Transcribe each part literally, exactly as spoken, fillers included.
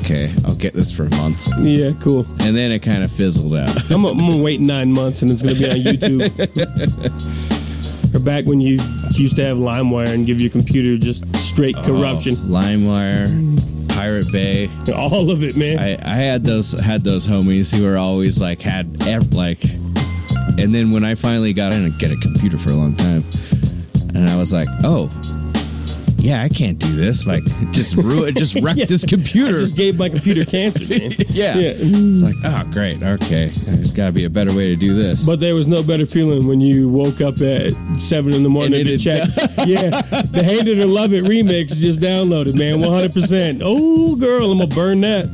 okay, I'll get this for a month. Yeah, cool. And then it kind of fizzled out. I'm going to wait nine months and it's going to be on YouTube. Or back when you used to have LimeWire and give your computer just straight corruption. Oh, LimeWire, Pirate Bay. All of it, man. I, I had those had those homies who were always like, had, like... And then when I finally got in and get a computer for a long time, and I was like, oh... Yeah, I can't do this. Like, just ruin, just wreck yeah. this computer. I just gave my computer cancer, man. yeah. yeah. It's like, oh, great. Okay. There's got to be a better way to do this. But there was no better feeling when you woke up at seven in the morning to check. yeah. The Hate It or Love It remix just downloaded, man. one hundred percent. Oh, girl, I'm going to burn that.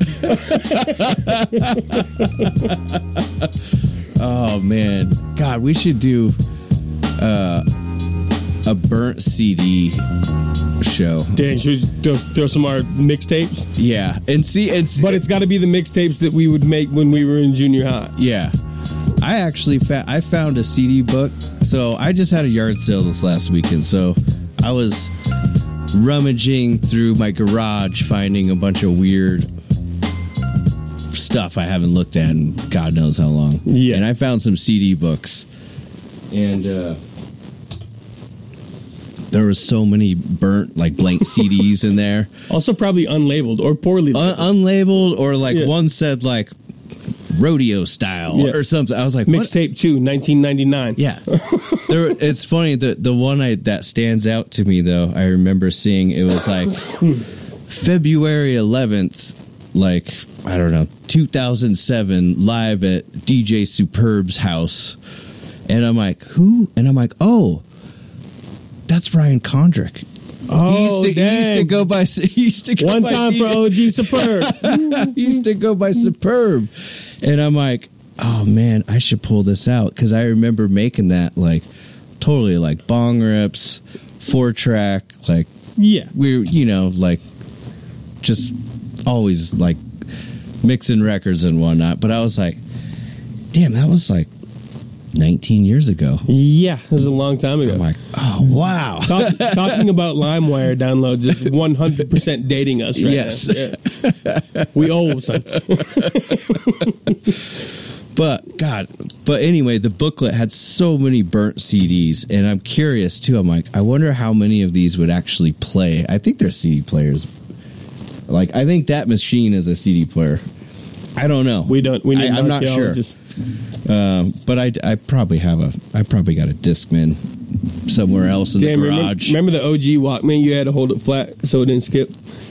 Oh, man. God, we should do uh, a burnt C D show. Dang, should we throw, throw some of our mixtapes? Yeah, and see, it's but it's got to be the mixtapes that we would make when we were in junior high. Yeah, I actually fa- I found a C D book. So I just had a yard sale this last weekend. So I was rummaging through my garage, finding a bunch of weird stuff I haven't looked at in God knows how long. Yeah, and I found some C D books, and. uh There was so many burnt, like, blank C Ds in there. Also probably unlabeled or poorly labeled. Un- unlabeled or, like, yeah. one said, like, rodeo style yeah. or something. I was like, Mixtape two, nineteen ninety-nine. Yeah. there, it's funny. The, the one I, that stands out to me, though, I remember seeing, it was, like, February eleventh, like, I don't know, two thousand seven, live at D J Superb's house. And I'm like, who? And I'm like, oh. That's Brian Condrick. Oh, he used to, he used to go by. He used to go one by time D J. for O G Superb. He used to go by Superb, and I'm like, oh man, I should pull this out because I remember making that like totally like bong rips, four track, like yeah, we were you know like just always like mixing records and whatnot. But I was like, damn, that was like nineteen years ago. Yeah, it was a long time ago. I'm like, oh, wow. Talk, talking about LimeWire downloads is one hundred percent dating us right yes. now. Yeah. We old, son. But, God, but anyway, the booklet had so many burnt C Ds, and I'm curious, too. I'm like, I wonder how many of these would actually play. I think they're C D players. Like, I think that machine is a C D player. I don't know. We don't. We need I, I'm not sure. Um, but I, I probably have a. I probably got a Discman somewhere else in Damn, the garage. Remember, remember the O G Walkman? You had to hold it flat so it didn't skip.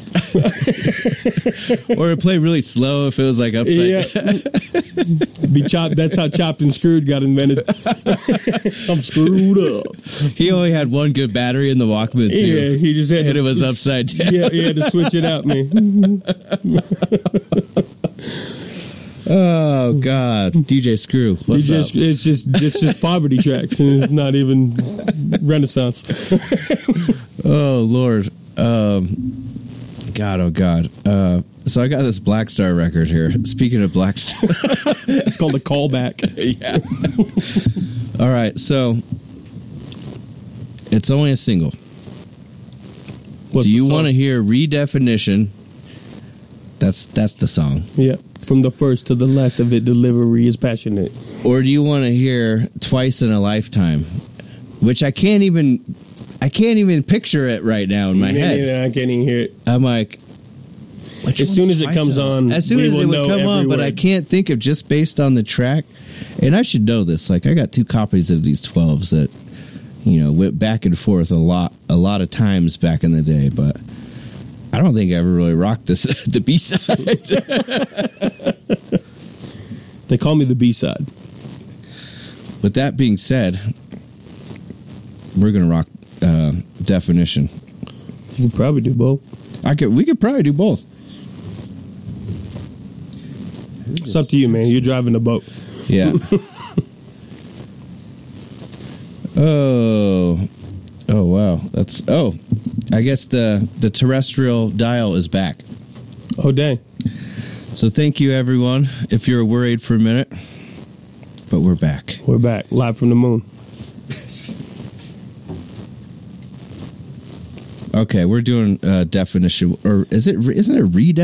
Or it played really slow if it was like upside yeah. down. Be chopped. That's how Chopped and Screwed got invented. I'm screwed up. He only had one good battery in the Walkman too. Yeah, he just had and to, it was upside down. Yeah, he had to switch it out, man. Oh God, D J Screw. What's D J up? Screw, it's just it's just poverty tracks, and it's not even Renaissance. Oh Lord, um, God, oh God. Uh, so I got this Black Star record here. Speaking of Black Star, it's called a callback. Yeah. All right, so it's only a single. What's Do you want to hear Redefinition? That's that's the song. Yeah. From the first to the last of it, delivery is passionate. Or do you want to hear Twice in a Lifetime? Which I can't even, I can't even picture it right now in my Me head. neither, I can't even hear it. I'm like, as soon as it comes on, as soon we as will it would know come on, but word. I can't think of just based on the track. And I should know this. Like I got two copies of these twelves that, you know, went back and forth a lot, a lot of times back in the day, but. I don't think I ever really rocked this the B-side. They call me the B-side. With that being said, we're gonna rock uh, Definition. You can probably do both. I could. We could probably do both. It's up to you, man. You're driving the boat. Yeah. oh. Oh wow. That's oh. I guess the, the terrestrial dial is back. Oh, dang. So thank you, everyone, if you're worried for a minute. But we're back. We're back, live from the moon. Okay, we're doing uh, definition. Or is it, isn't it re